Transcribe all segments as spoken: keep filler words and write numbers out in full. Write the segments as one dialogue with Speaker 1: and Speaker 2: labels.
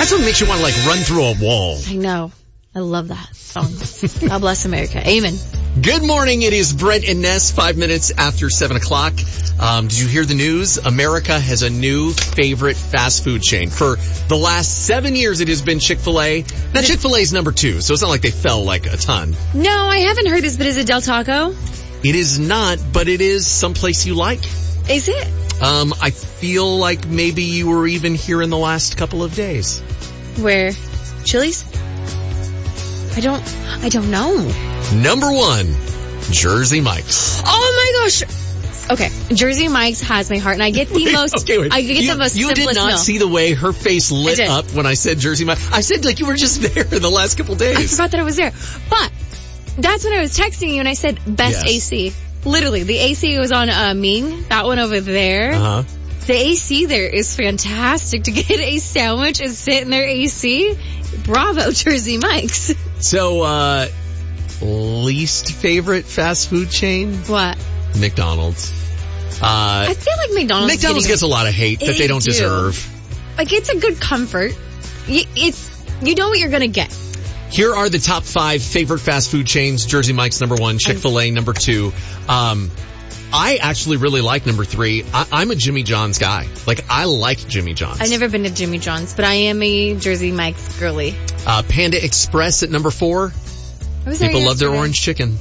Speaker 1: That song makes you want to, like, run through a wall.
Speaker 2: I know. I love that song. God bless America. Amen.
Speaker 1: Good morning. It is Brent and Ness, five minutes after seven o'clock. Um, did you hear the news? America has a new favorite fast food chain. For the last seven years, it has been Chick-fil-A. Now, Chick-fil-A is number two, so it's not like they fell like a ton.
Speaker 2: No, I haven't heard this, but is it Del Taco?
Speaker 1: It is not, but it is someplace you like.
Speaker 2: Is it?
Speaker 1: Um, I feel like maybe you were even here in the last couple of days.
Speaker 2: Where? Chili's? I don't, I don't know.
Speaker 1: Number one, Jersey Mike's.
Speaker 2: Oh my gosh. Okay, Jersey Mike's has my heart, and I get the
Speaker 1: wait,
Speaker 2: most,
Speaker 1: okay, wait.
Speaker 2: I get
Speaker 1: you,
Speaker 2: the most
Speaker 1: You
Speaker 2: simplest
Speaker 1: did not
Speaker 2: meal.
Speaker 1: see the way her face lit up when I said Jersey Mike's. I said like you were just there in the last couple days.
Speaker 2: I forgot that I was there. But that's when I was texting you and I said best
Speaker 1: yes.
Speaker 2: A C. Literally, the A C was on uh, Ming, that one over there.
Speaker 1: Uh-huh.
Speaker 2: The A C there is fantastic. To get a sandwich and sit in their A C, bravo, Jersey Mike's.
Speaker 1: So, uh, least favorite fast food chain?
Speaker 2: What?
Speaker 1: McDonald's. Uh,
Speaker 2: I feel like McDonald's
Speaker 1: McDonald's gets a lot of hate that they, they don't
Speaker 2: do.
Speaker 1: deserve.
Speaker 2: Like, it's a good comfort. It's, you know what you're gonna get.
Speaker 1: Here are the top five favorite fast food chains. Jersey Mike's number one, Chick-fil-A number two. Um, I actually really like number three. I, I'm a Jimmy John's guy. Like, I like Jimmy John's.
Speaker 2: I've never been to Jimmy John's, but I am a Jersey Mike's girly.
Speaker 1: Uh, Panda Express at number four. People love their orange chicken.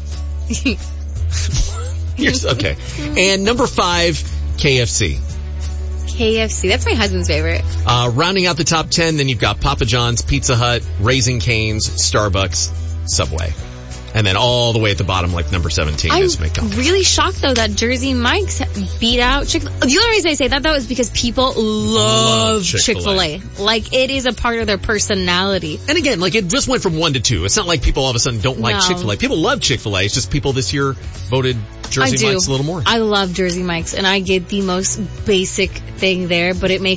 Speaker 1: Here's, okay. And number five, K F C.
Speaker 2: K F C. That's my husband's favorite.
Speaker 1: Uh, rounding out the top ten, then you've got Papa John's, Pizza Hut, Raising Cane's, Starbucks, Subway. And then all the way at the bottom, like number seventeen
Speaker 2: I'm
Speaker 1: is McDonald's.
Speaker 2: I'm really shocked, though, that Jersey Mike's beat out Chick-fil-A. The only reason I say that, though, is because people love, love Chick-fil-A. Chick-fil-A. Like, it is a part of their personality.
Speaker 1: And again, like, it just went from one to two. It's not like people all of a sudden don't like
Speaker 2: no.
Speaker 1: Chick-fil-A. People love Chick-fil-A. It's just people this year voted Jersey Mike's a little more.
Speaker 2: I love Jersey Mike's, and I get the most basic thing there, but it makes